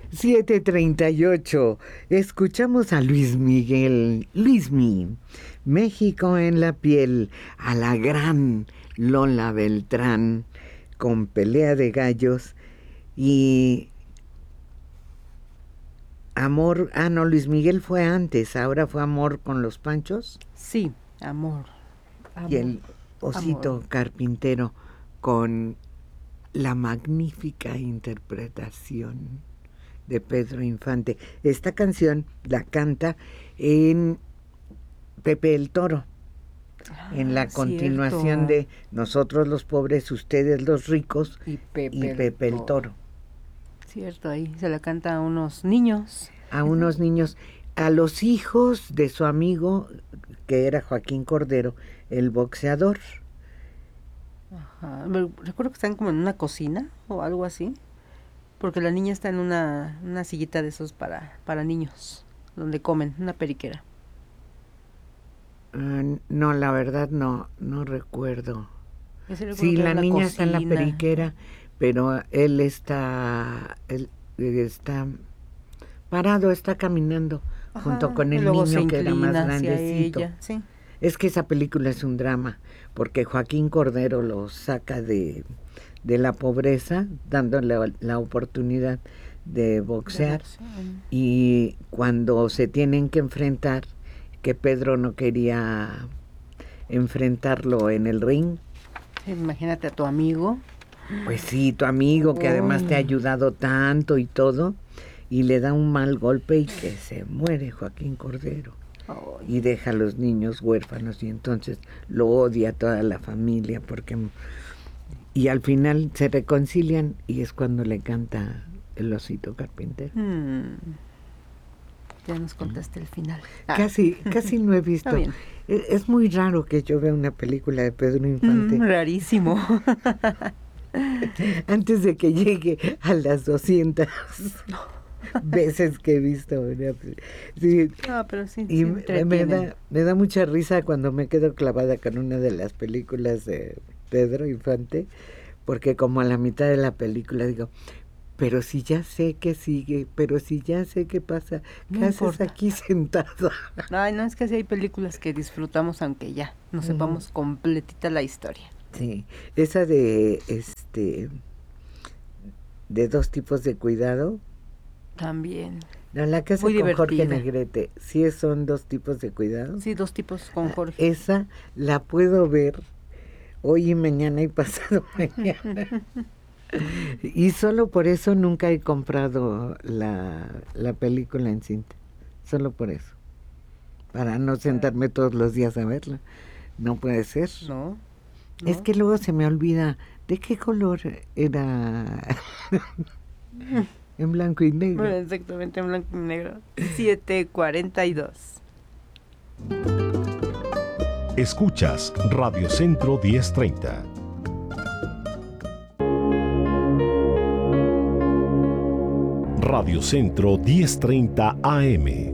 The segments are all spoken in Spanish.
7:38. Escuchamos a Luis Miguel, Luismi, México en la piel, a la gran Lola Beltrán con Pelea de Gallos y Amor. Ah, no, Luis Miguel fue antes, ahora fue Amor con los Panchos. Sí, Amor. Y el Osito Amor Carpintero con la magnífica interpretación de Pedro Infante. Esta canción la canta en Pepe el Toro, en la continuación de Nosotros los pobres, ustedes los ricos y Pepe el Toro. Cierto, ahí se la canta a unos niños. A unos niños, a los hijos de su amigo, que era Joaquín Cordero, el boxeador. Ajá. Recuerdo que están como en una cocina o algo así, porque la niña está en una sillita de esos para niños, donde comen, una periquera. No, la verdad no recuerdo. Sí, la niña está en la periquera, pero él está parado, está caminando. Ajá, junto con el niño que era más grandecito. Sí. Es que esa película es un drama, porque Joaquín Cordero lo saca de la pobreza, dándole la oportunidad de boxear, y cuando se tienen que enfrentar, que Pedro no quería enfrentarlo en el ring. Imagínate a tu amigo. Pues sí, tu amigo, que además te ha ayudado tanto y todo, y le da un mal golpe y que se muere Joaquín Cordero. Y deja a los niños huérfanos, y entonces lo odia toda la familia, y al final se reconcilian y es cuando le canta el Osito Carpintero. Ya nos contaste el final. Casi no he visto. Es muy raro que yo vea una película de Pedro Infante. Rarísimo. Antes de que llegue a las 200 veces que he visto una película. Sí. No, pero sí, y me da mucha risa cuando me quedo clavada con una de las películas de Pedro Infante, porque como a la mitad de la película digo, pero si ya sé que sigue, pero si ya sé qué pasa, ¿qué haces aquí sentada? Ay, no, es que sí hay películas que disfrutamos aunque ya no sepamos completita la historia. Sí, esa de Dos tipos de cuidado. También. No, la que hace muy con divertida. Jorge Negrete, ¿sí son Dos tipos de cuidado? Sí, Dos tipos con Jorge. Esa la puedo ver hoy y mañana y pasado mañana. Y solo por eso nunca he comprado la película en cinta. Solo por eso. Para no sentarme todos los días a verla. No puede ser. No. Es que luego se me olvida de qué color era. En blanco y negro. Bueno, exactamente, en blanco y negro. 7:42. Escuchas Radio Centro 1030. Radio Centro 1030 AM.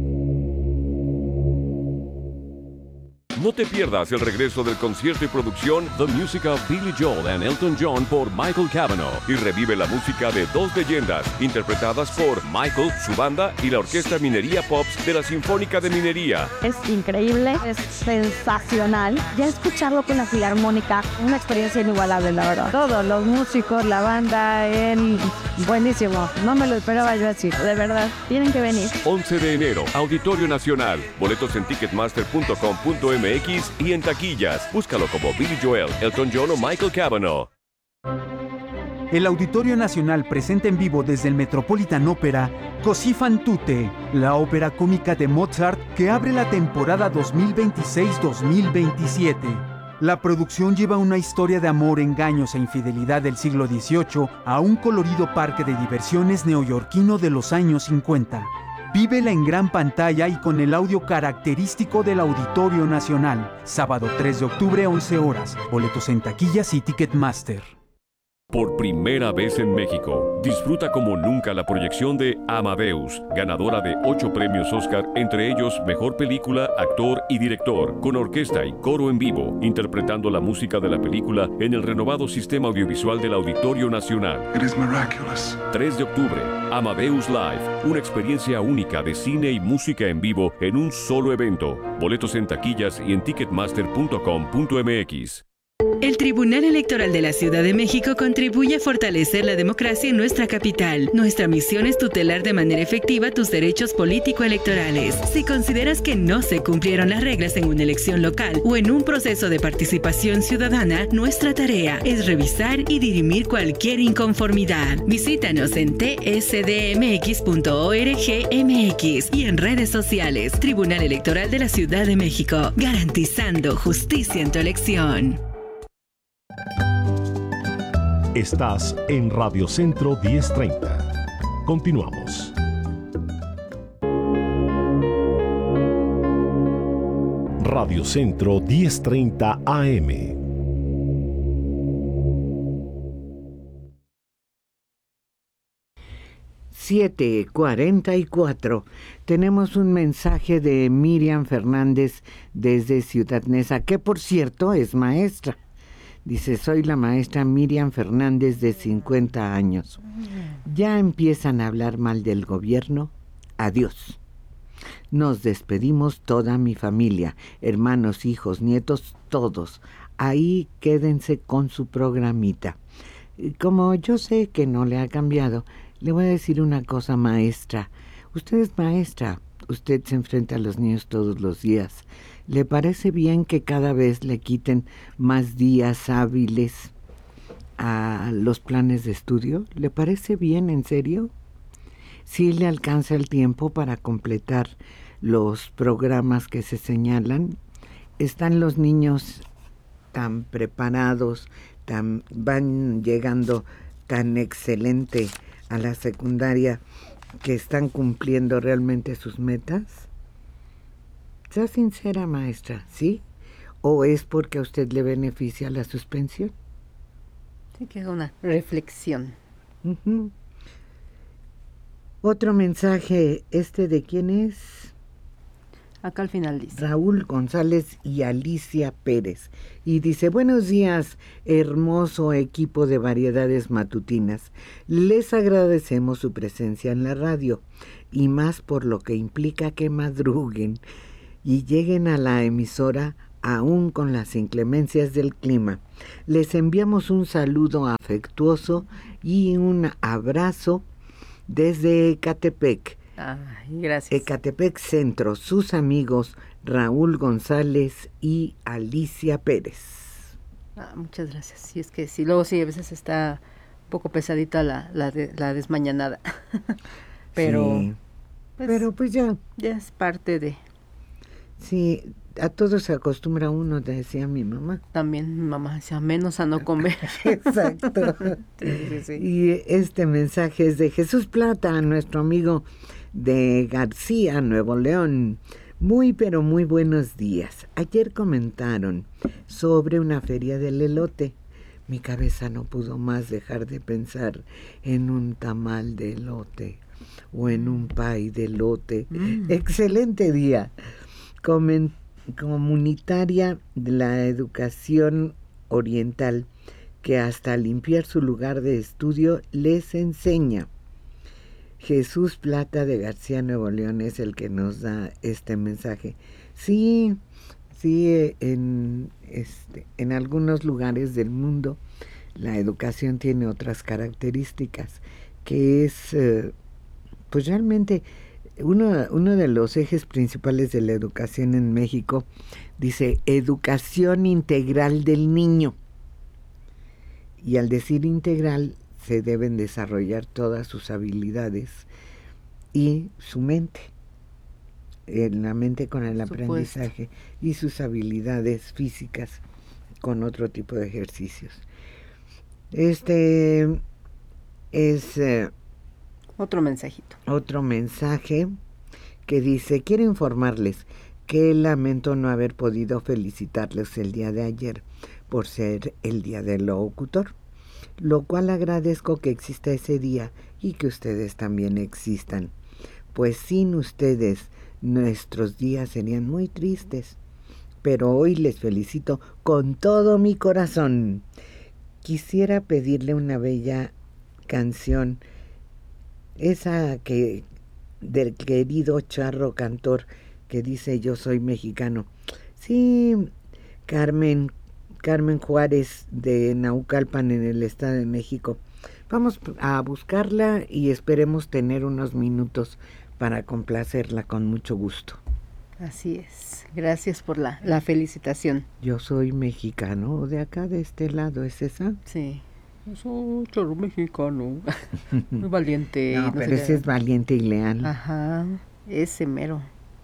No te pierdas el regreso del concierto y producción The Music of Billy Joel and Elton John por Michael Cavanaugh, y revive la música de dos leyendas interpretadas por Michael, su banda y la Orquesta Minería Pops de la Sinfónica de Minería. Es increíble, es sensacional. Ya escucharlo con la Filarmónica, una experiencia inigualable, la verdad. Todos los músicos, la banda, él, buenísimo. No me lo esperaba yo así, de verdad. Tienen que venir. 11 de enero, Auditorio Nacional. Boletos en ticketmaster.com.mx y en taquillas. Búscalo como Billy Joel, Elton John o Michael Cavanaugh. El Auditorio Nacional presenta en vivo desde el Metropolitan Opera Così fan tutte, la ópera cómica de Mozart que abre la temporada 2026-2027. La producción lleva una historia de amor, engaños e infidelidad del siglo XVIII a un colorido parque de diversiones neoyorquino de los años 50. Vívela en gran pantalla y con el audio característico del Auditorio Nacional. Sábado 3 de octubre, 11 horas. Boletos en taquillas y Ticketmaster. Por primera vez en México, disfruta como nunca la proyección de Amadeus, ganadora de 8 premios Oscar, entre ellos Mejor Película, Actor y Director, con orquesta y coro en vivo, interpretando la música de la película en el renovado sistema audiovisual del Auditorio Nacional. 3 de octubre, Amadeus Live, una experiencia única de cine y música en vivo en un solo evento. Boletos en taquillas y en ticketmaster.com.mx. El Tribunal Electoral de la Ciudad de México contribuye a fortalecer la democracia en nuestra capital. Nuestra misión es tutelar de manera efectiva tus derechos político-electorales. Si consideras que no se cumplieron las reglas en una elección local o en un proceso de participación ciudadana, nuestra tarea es revisar y dirimir cualquier inconformidad. Visítanos en tsdmx.org.mx y en redes sociales. Tribunal Electoral de la Ciudad de México, garantizando justicia en tu elección. Estás en Radio Centro 1030. Continuamos. Radio Centro 1030 AM. Siete 44. Tenemos un mensaje de Miriam Fernández desde Ciudad Neza, que por cierto es maestra. Dice, soy la maestra Miriam Fernández de 50 años. Ya empiezan a hablar mal del gobierno. Adiós. Nos despedimos toda mi familia, hermanos, hijos, nietos, todos. Ahí quédense con su programita. Como yo sé que no le ha cambiado, le voy a decir una cosa, maestra. Usted es maestra, usted se enfrenta a los niños todos los días. ¿Le parece bien que cada vez le quiten más días hábiles a los planes de estudio? ¿Le parece bien, en serio? ¿Sí le alcanza el tiempo para completar los programas que se señalan? ¿Están los niños tan preparados, van llegando tan excelente a la secundaria que están cumpliendo realmente sus metas? Sea sincera, maestra, ¿sí? ¿O es porque a usted le beneficia la suspensión? Sí, que es una reflexión. Uh-huh. Otro mensaje, ¿de quién es? Acá al final dice. Raúl González y Alicia Pérez. Y dice, buenos días, hermoso equipo de variedades matutinas. Les agradecemos su presencia en la radio, y más por lo que implica que madruguen y lleguen a la emisora aún con las inclemencias del clima. Les enviamos un saludo afectuoso y un abrazo desde Ecatepec. Ay, gracias. Ecatepec Centro, sus amigos Raúl González y Alicia Pérez. Muchas gracias. Sí, es que sí, luego sí, a veces está un poco pesadita la desmañanada. Pero, sí, pero pues ya es parte de... Sí, a todo se acostumbra uno, decía mi mamá. También mi mamá decía, menos a no comer. Exacto. Sí. Y este mensaje es de Jesús Plata, nuestro amigo de García, Nuevo León. Muy, pero muy buenos días. Ayer comentaron sobre una feria del elote. Mi cabeza no pudo más dejar de pensar en un tamal de elote o en un pay de elote. Excelente día. Comunitaria de la educación oriental, que hasta limpiar su lugar de estudio les enseña. Jesús Plata de García, Nuevo León, es el que nos da este mensaje. Sí, en algunos lugares del mundo la educación tiene otras características, que es, pues realmente... Uno de los ejes principales de la educación en México dice educación integral del niño. Y al decir integral se deben desarrollar todas sus habilidades y su mente. La mente con el aprendizaje y sus habilidades físicas con otro tipo de ejercicios. Este es... Otro mensajito. Otro mensaje que dice, quiero informarles que lamento no haber podido felicitarles el día de ayer por ser el día del locutor. lo cual agradezco que exista ese día y que ustedes también existan, pues sin ustedes nuestros días serían muy tristes. Pero hoy les felicito con todo mi corazón. Quisiera pedirle una bella canción, esa que del querido charro cantor que dice yo soy mexicano. Sí, Carmen Juárez de Naucalpan en el Estado de México. Vamos a buscarla y esperemos tener unos minutos para complacerla con mucho gusto. Así es. Gracias por la felicitación. Yo soy mexicano, de acá, de este lado, ¿es esa? Sí. Yo soy charro mexicano. Muy valiente. No, pero ese es valiente y leal. Ajá, ese mero.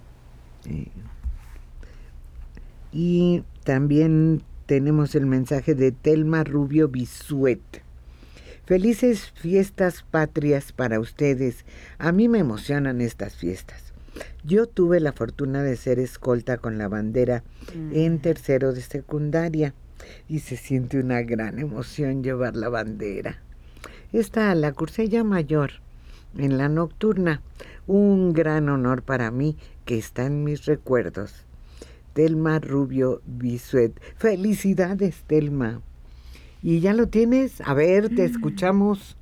Y también tenemos el mensaje de Telma Rubio Bisuet. Felices fiestas patrias para ustedes. A mí me emocionan estas fiestas. Yo tuve la fortuna de ser escolta con la bandera en tercero de secundaria y se siente una gran emoción llevar la bandera. Esta la cursé ya mayor, en la nocturna. Un gran honor para mí que está en mis recuerdos. Telma Rubio Bisuet. Felicidades, Telma. ¿Y ya lo tienes? A ver, te escuchamos.